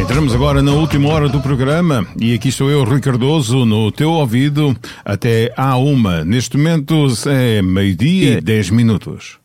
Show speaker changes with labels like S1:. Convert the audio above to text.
S1: Entramos agora na última hora do programa e aqui estou eu, Rui Cardoso, no teu ouvido até à 1. Neste momento é 12:10.